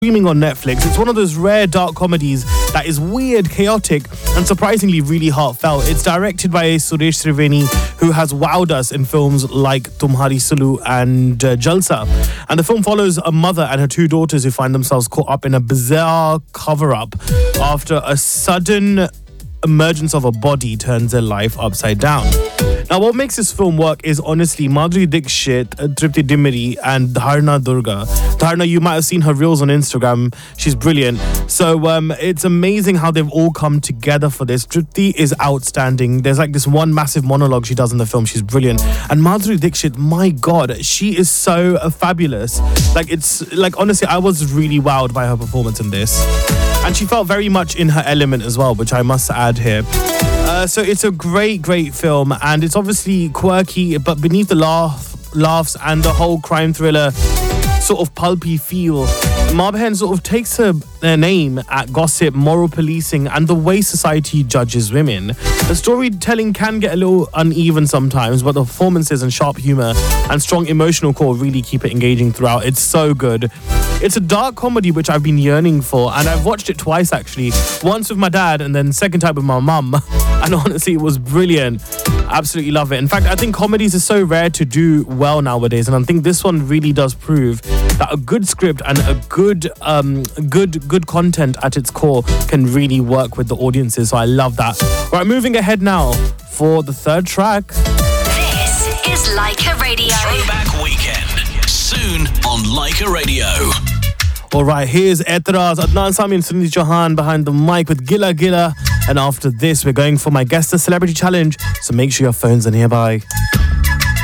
streaming on Netflix. It's one of those rare dark comedies that is weird, chaotic, and surprisingly really heartfelt. It's directed by Suresh Triveni, who has wowed us in films like Tumhari Sulu and Jalsa. And the film follows a mother and her two daughters who find themselves caught up in a bizarre cover-up after a sudden emergence of a body turns their life upside down. Now, what makes this film work is honestly Madhuri Dixit, Tripti Dimri, and Dharna Durga. Dharna, you might have seen her reels on Instagram. She's brilliant. So it's amazing how they've all come together for this. Tripti is outstanding. There's like this one massive monologue she does in the film. She's brilliant. And Madhuri Dixit, my God, she is so fabulous. Honestly, I was really wowed by her performance in this. And she felt very much in her element as well, which I must add here. So it's a great film, and it's obviously quirky, but beneath the laughs and the whole crime thriller sort of pulpy feel, Marbehen sort of takes her name at gossip, moral policing, and the way society judges women. The storytelling can get a little uneven sometimes, but the performances and sharp humor and strong emotional core really keep it engaging throughout. It's so good. It's a dark comedy which I've been yearning for, and I've watched it twice actually. Once with my dad and then second time with my mum. And honestly, it was brilliant. Absolutely love it. In fact, I think comedies are so rare to do well nowadays, and I think this one really does prove that a good script and a good content at its core can really work with the audiences. So I love that. Right, moving ahead now for the third track. This is Leica Radio. Throwback Weekend. Soon on Leica Radio. All right, here's Eteraz, Adnan Sami and Sunil Chauhan behind the mic with Gila Gila. And after this, we're going for my Guess the Celebrity Challenge. So make sure your phones are nearby.